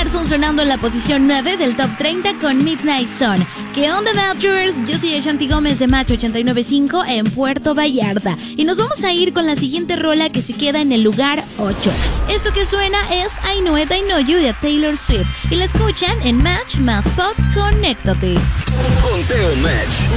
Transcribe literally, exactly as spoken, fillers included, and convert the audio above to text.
Anderson sonando en la posición nueve del Top treinta con Midnight Sun. ¿Qué onda, Badgers? Yo soy Ashanti Gómez de Match ochenta y nueve punto cinco en Puerto Vallarta. Y nos vamos a ir con la siguiente rola que se queda en el lugar ocho. Esto que suena es I Know It, I Know You de Taylor Swift. Y la escuchan en Match más Pop. Conéctate. Conteo Match.